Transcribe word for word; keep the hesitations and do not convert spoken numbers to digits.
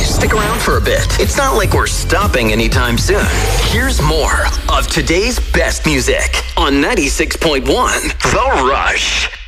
Stick around for a bit. It's not like we're stopping anytime soon. Here's more of today's best music on ninety-six point one The Rush.